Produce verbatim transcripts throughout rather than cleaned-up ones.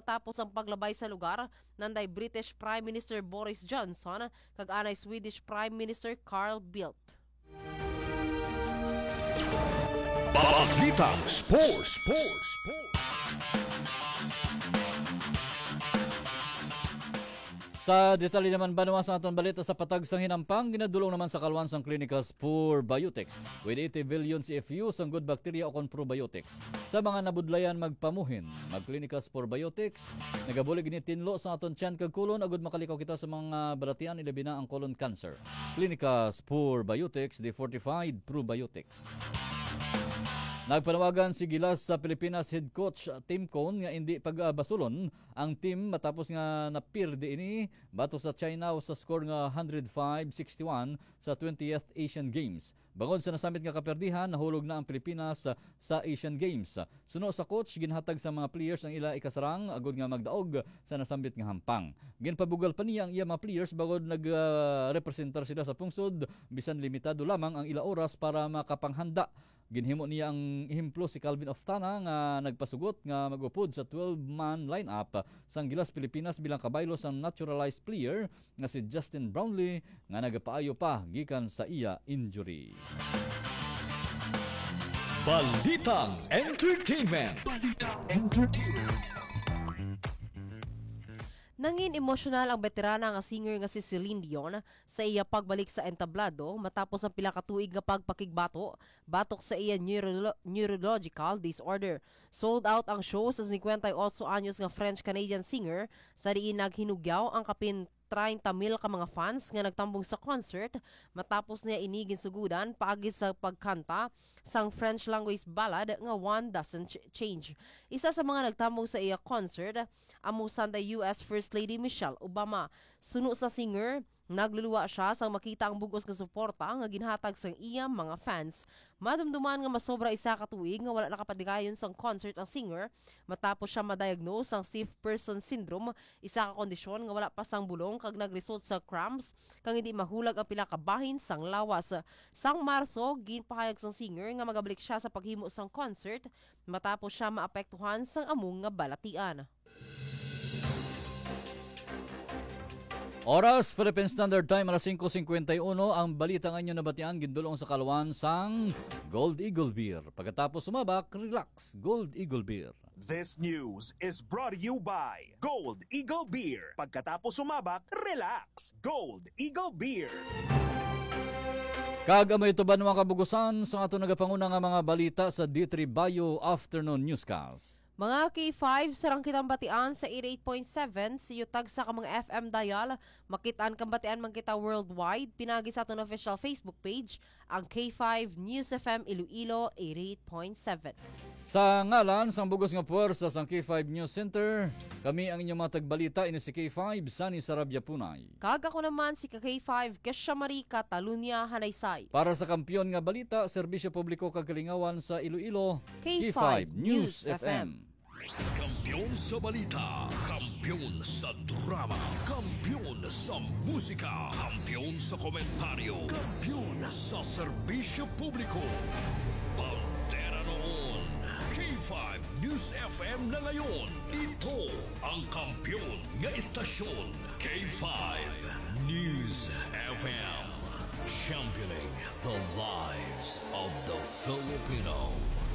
matapos ang paglabay sa lugar nanday British Prime Minister Boris Johnson kag anay Swedish Prime Minister Carl Bildt. Balitang Sports, Sports, Sports. Sa detalye naman ba naman sa aton balita sa patag sang hinampang, ginadulong naman sa kalwan sang Clinicals for Biotics with eighty billion C F U sang good bacteria o kon probiotics. Sa mga nabudlayan magpamuhin, mag-Clinicals for Biotics, nagabulig ni tinlo sa aton tiyan kag kulon agud makalikaw kita sa mga baratian ilabi na ang colon cancer. Clinicals for Biotics, the fortified probiotics. Nagpanawagan si Gilas sa Pilipinas head coach Tim Cone nga hindi pagbasulon ang team matapos nga napirdi ini batok sa China sa score nga one oh five sixty-one sa twentieth Asian Games. Bangod sa nasamit nga kaperdihan, nahulog na ang Pilipinas sa Asian Games. Suno sa coach, ginhatag sa mga players ang ila ikasarang agud nga magdaog sa nasambit nga hampang. Ginpabugal pa niya ang iya mga players bagod nag-representar sila sa pungsod, bisan limitado lamang ang ila oras para makapanghanda. Ginhimo niya ang ihimplo si Calvin Oftana nga nagpasugot nga magupod sa twelve-man lineup sang Gilas Pilipinas bilang kabaylo sang naturalized player nga si Justin Brownlee nga nagapaayo pa gikan sa iya injury. Balitang Entertainment. Balitang Entertainment. Nangin emosyonal ang veterana nga singer nga si Celine Dion sa iya pagbalik sa entablado matapos ang pila ka tuig nga pagpakigbato batok sa iya neuro- neurological disorder. Sold out ang show sa fifty-eight anyos nga French-Canadian singer sa diin naghinugyaw ang kapin thirty mil ka mga fans nga nagtambong sa concert matapos niya inigin sugudan paagi sa pagkanta sang French language ballad nga One Doesn't Ch- Change. Isa sa mga nagtambong sa iya concert amo Sunday U S First Lady Michelle Obama. Suno sa singer, nagluluwa siya sang makita ang bugos nga suporta nga ginhatag sang iya mga fans. Madumduman nga masobra isa ka tuig nga wala nakapadigayon sang concert ang singer matapos siya ma-diagnose sang stiff person syndrome, isa ka kondisyon nga wala pa sang bulong kag nagresult sa cramps kang hindi mahulag ang pila ka bahin sang lawas. Sang Marso, ginpahayag sang singer nga magabalik siya sa paghimo sang concert matapos siya maapektuhan sang among nga balatian. Oras, Philippine Standard Time, alas five fifty-one, ang balita nga inyo nabatian, gindulong sa kalwan sang Gold Eagle Beer. Pagkatapos sumabak, relax, Gold Eagle Beer. This news is brought to you by Gold Eagle Beer. Pagkatapos sumabak, relax, Gold Eagle Beer. Kagamay ito ba mga kabugusan sa ato nagapanguna nga mga balita sa D three Bio Afternoon Newscast. Mga K five, sarang kitang batian sa eighty-eight point seven, siyutag sa kamang F M dial, makitaan kang batian man kita worldwide, pinagi sa aton official Facebook page, ang K five News F M Iloilo eighty-eight point seven. Sa ngalan, sang bugos nga puwersa sang K five News Center, kami ang inyong mga tagbalita, ini si K five, Sunny Sarabia Punay. Kag ako naman si K five, Kesha Marica, Talunya, Hanaysay. Para sa kampiyon nga balita, serbisyo publiko kagalingawan sa Iloilo, K five News F M. Kampiyon sa balita, kampiyon sa drama, kampiyon sa musika, kampiyon sa komentaryo, kampiyon sa serbisyo publiko. Pantera noon, K five News F M na ngayon. Ito ang kampiyon nga istasyon, K five News F M. Championing the lives of the Filipino.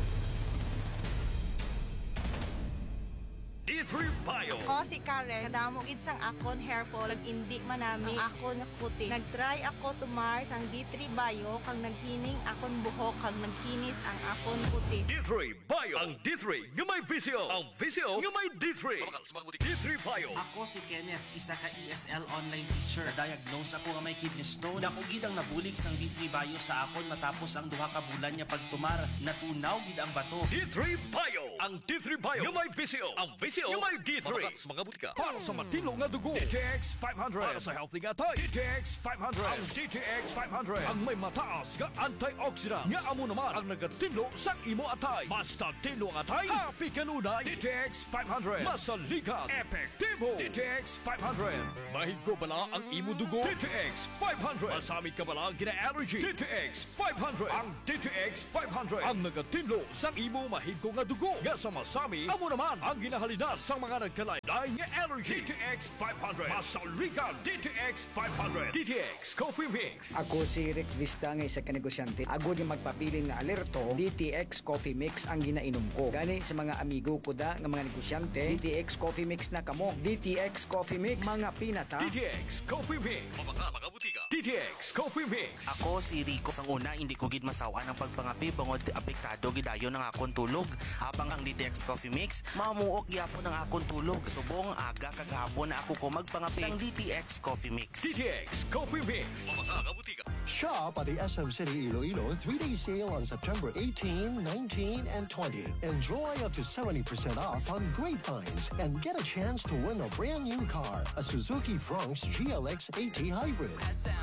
D three Bio. Ako si Karen, kadamo gid sang akon hair fall, ag indi manami ang akon kutis. Nagtry ako tumar sang D three Bio kang naghining akon buhok kag nagkinis ang akon kutis. D three Bio. Ang D three nga may visio. Ang visio nga may D three. D three Bio. Ako si Kenneth, isa ka E S L online teacher. Diagnose ako nga may kidney stone. Dako gid ang nabulig sang D three Bio sa akon matapos ang duha ka bulan niya pagtumar. Natunaw gid ang bato. D three Bio. Ang D three Bio nga may visio. Ang visio nga may D three. Mga butika. Para sa matino nga dugo, D T X five hundred. Para sa healthy nga tay, D T X five hundred. Ang D T X five hundred. Ang may mataas nga antioxidant. Nga amo naman ang nagatinlo sa imo atay. Basta tinlo ang atay, happy kanunay. D T X five hundred. Masalikat, epektibo. D T X five hundred. Mahigko bala ang imo dugo. D T X five hundred. Masamit ka bala gina-allergy. D T X five hundred. Ang D T X five hundred. Ang nagatinlo sa imo mahigko nga dugo. Nga sa masami, amo naman ang ginahalina sa sa mga nagkalay ng energy. D T X five hundred. Masaligan D T X five hundred. D T X Coffee Mix. Ako si Rick Vista nga isa ka negosyante. Ako yung magpapiling na alerto, D T X Coffee Mix ang ginainom ko. Gani sa mga amigo ko da nga mga negosyante, D T X Coffee Mix na kamo. D T X Coffee Mix, mga pinata. D T X Coffee Mix. Mga mga butika. D T X Coffee Mix. Ako si Rico. Sang una, hindi ko gid masawa ng pagpangapi bangod apektado gidayon ng akong tulog. Habang ang D T X Coffee Mix, mamuok gyapon ang akong tulog. Subong aga kagahapon na ako ko magpangapi sang D T X Coffee Mix. D T X Coffee Mix. Mga mga butika. Shop at the S M City Iloilo three-day sale on September eighteenth, nineteenth, and twentieth. Enjoy up to seventy percent off on great finds and get a chance to win a brand new car, a Suzuki Bronx G L X eighty Hybrid.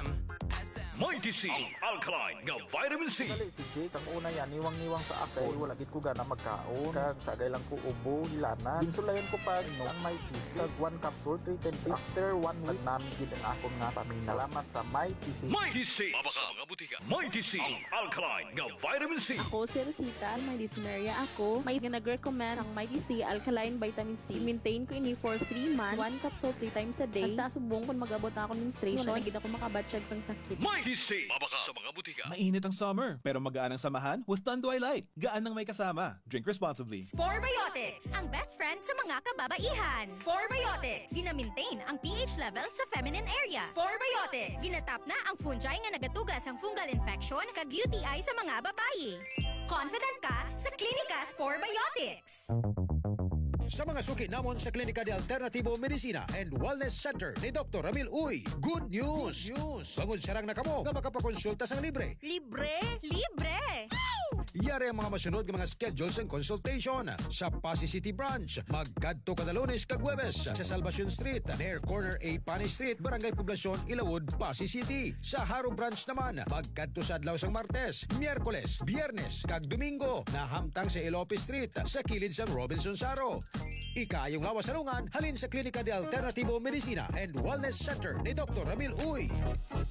Mighty C, ang alkaline nga vitamin C. Dali si Jake, ang una yan, niwang-niwang sa ako. Wala gid ko gana magkaon. Kag sagay lang ko ubo, hilana. Ginsulayan ko pa no, ang Mighty C. Kag one capsule, three ten days. After one week, namin gid ang akong nga paminaw. Salamat sa Mighty C. Mighty C, mabaka mga butika. Mighty C, ang alkaline nga vitamin C. Ako si Rosita, may dyspnea ako. May nag-recommend ang Mighty C Alkaline Vitamin C. Maintain ko ini for three months. One capsule three times a day. Basta subong kung mag-abot na ako ng menstruation. Wala na gid ako makabatsyag sang sakit. Mighty C, mabaka sa mga butika. Mainit ang summer, pero magaan ang samahan with Tanduay Light. Gaan ng may kasama. Drink responsibly. Sporebiotics, ang best friend sa mga kababaihan. Sporebiotics, gina-maintain ang pH level sa feminine area. Sporebiotics, ginatap na ang fungi nga nagatugas ang fungal infection kag U T I sa mga babayi. Confident ka sa Klinika Sporebiotics. Sa mga suki namon sa Klinika de Alternativo Medicina and Wellness Center ni Doctor Ramil Uy, good news! Good news! Bangod sarang na kamo nga makapakonsulta sang libre. Libre? Libre! Yari ang mga masunod ng mga schedules and consultation sa Pasay City Branch. Magkadto kada Lunes kag Huwebes sa Salvacion Street, near corner A Pani Street, Barangay Poblacion, Ilawod, Pasay City. Sa Haro Branch naman, magkadto sa adlaw sang Martes, Miyerkules, Biyernes kag Domingo na hamtang sa Ilope Street sa kilid sang Robinson Saro. Ikayong lawas salungan halin sa Klinika de Alternativo Medicina and Wellness Center ni Doctor Ramil Uy.